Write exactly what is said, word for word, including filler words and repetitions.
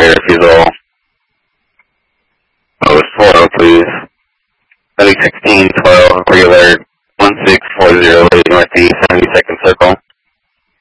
Clear refusal. Oh, four oh, please. Heading sixteen twelve, regular one six four zero eight Northeast, seventy-second Circle.